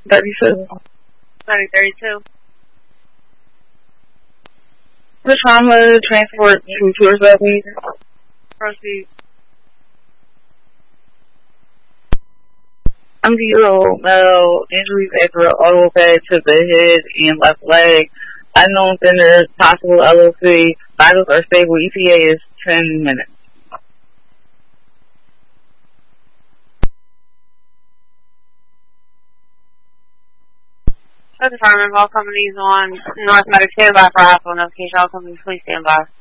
32. 3032. The trauma transport to yourself, please. Proceed. I'm the year-old male, injuries after an auto pad to the head and left leg. Unknown center, possible LOC. Vitals are stable. ETA is 10 minutes. Fire Department, all companies on North Medic, stand by for hospital notification. All companies, please stand by.